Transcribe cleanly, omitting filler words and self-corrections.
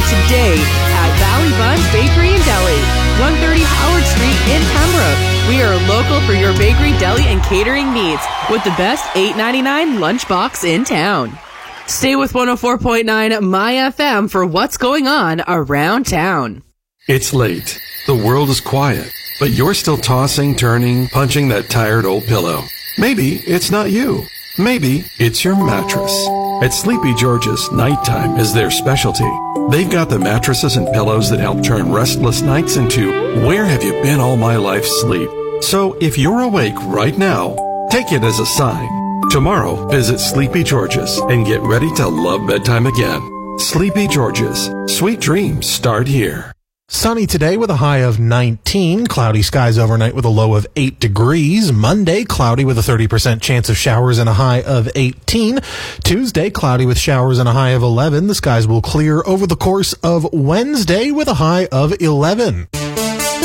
today at Valley Bunch Bakery and Deli, 130 Howard Street in Pembroke. We are local for your bakery, deli, and catering needs with the best $8.99 lunchbox in town. Stay with 104.9 My FM for what's going on around town. It's late. The world is quiet, but you're still tossing, turning, punching that tired old pillow. Maybe it's not you. Maybe it's your mattress. At Sleepy George's, nighttime is their specialty. They've got the mattresses and pillows that help turn restless nights into where have you been all my life sleep. So if you're awake right now, take it as a sign. Tomorrow, visit Sleepy George's and get ready to love bedtime again. Sleepy George's. Sweet dreams start here. Sunny today with a high of 19. Cloudy skies overnight with a low of 8 degrees. Monday, cloudy with a 30% chance of showers and a high of 18. Tuesday, cloudy with showers and a high of 11. The skies will clear over the course of Wednesday with a high of 11.